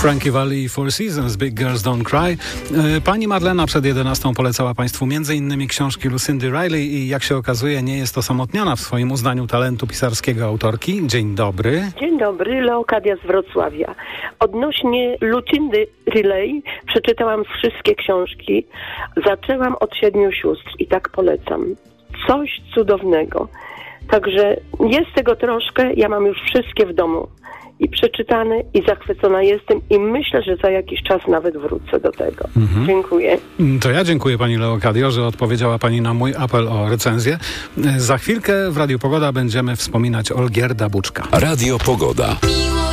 Frankie Valli i Four Seasons, Big Girls Don't Cry. Pani Marlena przed 11 polecała Państwu m.in. książki Lucindy Riley i jak się okazuje nie jest osamotniona w swoim uznaniu talentu pisarskiego autorki. Dzień dobry. Dzień dobry, Leokadia z Wrocławia. Odnośnie Lucindy Riley przeczytałam wszystkie książki. Zaczęłam od 7 sióstr i tak polecam. Coś cudownego. Także jest tego troszkę, ja mam już wszystkie w domu. I przeczytane, i zachwycona jestem i myślę, że za jakiś czas nawet wrócę do tego. Dziękuję. To ja dziękuję Pani Leokadio, że odpowiedziała Pani na mój apel o recenzję. Za chwilkę w Radiu Pogoda będziemy wspominać Olgierda Buczka. Radio Pogoda.